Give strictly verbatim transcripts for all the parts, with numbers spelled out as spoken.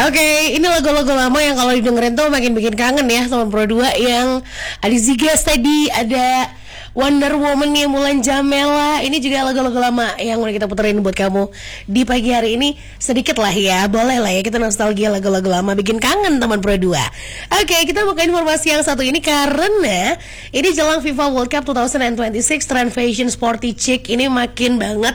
Oke, ini lagu-lagu lama yang kalau didengerin tuh makin bikin kangen ya teman Pro dua. Yang ada Zigas tadi, ada Wonder Woman yang Mulan Jamela. Ini juga lagu-lagu lama yang udah kita puterin buat kamu di pagi hari ini. Sedikit lah ya, boleh lah ya kita nostalgia lagu-lagu lama, bikin kangen teman Pro dua. Oke, kita buka informasi yang satu ini karena ini jelang FIFA World Cup dua ribu dua puluh enam, trend fashion sporty chic ini makin banget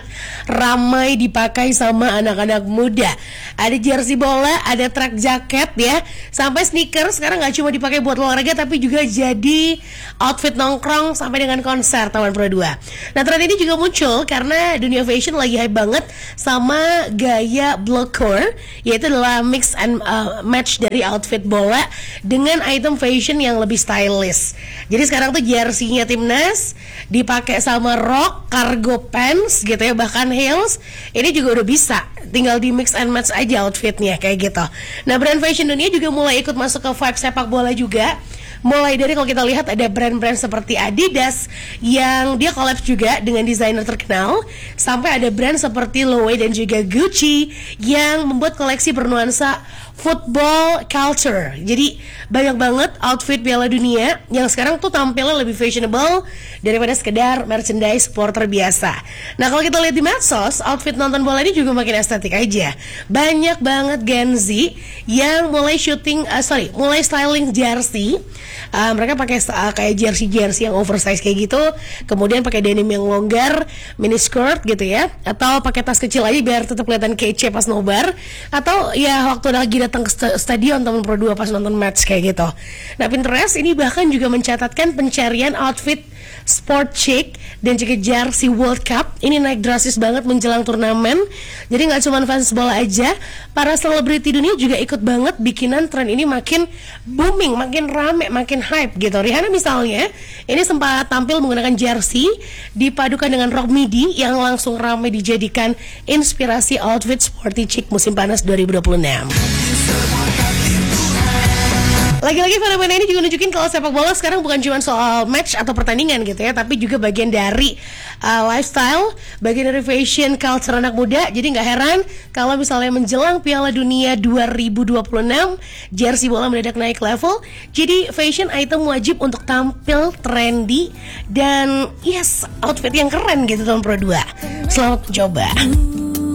ramai dipakai sama anak-anak muda. Ada jersey bola, ada track jacket ya, sampai sneakers sekarang nggak cuma dipakai buat olahraga tapi juga jadi outfit nongkrong sampai dengan konser teman Pro dua. Nah, tren ini juga muncul karena dunia fashion lagi hype banget sama gaya blockcore, yaitu adalah mix and uh, match dari outfit bola dengan item fashion yang lebih stylish. Jadi sekarang tuh jersey-nya timnas dipakai sama rok, cargo pants gitu ya, bahkan heels. Ini juga udah bisa, tinggal di mix and match aja outfitnya kayak gitu. Nah, brand fashion dunia juga mulai ikut masuk ke vibe sepak bola juga. Mulai dari kalau kita lihat ada brand-brand seperti Adidas yang dia collab juga dengan desainer terkenal, sampai ada brand seperti Loewe dan juga Gucci yang membuat koleksi bernuansa football culture. Jadi banyak banget outfit Piala Dunia yang sekarang tuh tampilnya lebih fashionable daripada sekedar merchandise supporter biasa. Nah, kalau kita lihat di medsos, outfit nonton bola ini juga makin estetik aja. Banyak banget Gen Z yang mulai shooting, uh, sorry, mulai styling jersey. Uh, mereka pakai uh, kayak jersey-jersey yang oversize kayak gitu, kemudian pakai denim yang longgar, mini skirt gitu ya, atau pakai tas kecil aja biar tetap kelihatan kece pas nobar, atau ya waktu lagi datang ke st- stadion teman Pro dua pas nonton match kayak gitu. Nah, Pinterest ini bahkan juga mencatatkan pencarian outfit sport chic dan juga jersey World Cup ini naik drastis banget menjelang turnamen. Jadi nggak cuma fans bola aja, para selebriti dunia juga ikut banget bikinan tren ini makin booming, makin rame, makin hype gitu. Rihanna misalnya ini sempat tampil menggunakan jersey dipadukan dengan rok midi yang langsung rame dijadikan inspirasi outfit sporty chic musim panas dua ribu dua puluh enam. Lagi-lagi fenomena ini juga nunjukin kalau sepak bola sekarang bukan cuma soal match atau pertandingan gitu ya, tapi juga bagian dari uh, lifestyle, bagian dari fashion culture anak muda. Jadi nggak heran kalau misalnya menjelang Piala Dunia dua ribu dua puluh enam, jersey bola mendadak naik level. Jadi fashion item wajib untuk tampil trendy dan yes, outfit yang keren gitu tahun Pro dua. Selamat mencoba.